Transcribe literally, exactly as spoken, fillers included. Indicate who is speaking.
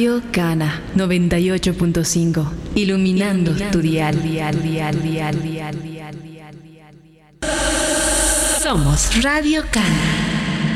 Speaker 1: Radio Cana noventa y ocho punto cinco, iluminando, iluminando tu dial, dial, dial, dial, dial, dial, dial, dial. Somos Radio Cana.